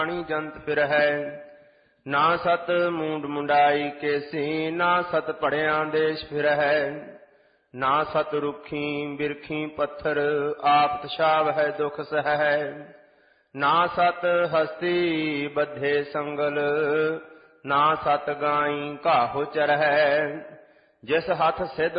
ਪਾਣੀ ਜੰਤ ਫਿਰਹਿ। ਨਾ ਸਤ ਮੂੰਡ ਮੁੰਡਾਈ ਕੇਸੀ, ਨਾ ਸਤ ਪੜਿਆਂ ਦੇਸ਼ ਫਿਰਹਿ। ਨਾ ਸਤ ਰੁੱਖੀ ਬਿਰਖੀ ਪੱਥਰ, ਆਪ ਤਛਾਵਹਿ ਦੁਖ ਸਹੈ। ਨਾ ਸਤ ਹਸਤੀ ਬੱਧੇ ਸੰਗਲ, ਨਾ ਸਤ ਗਾਈ ਘਾਹੋ ਚਰਹਿ। ਜਿਸ ਹੱਥ ਸਿਧ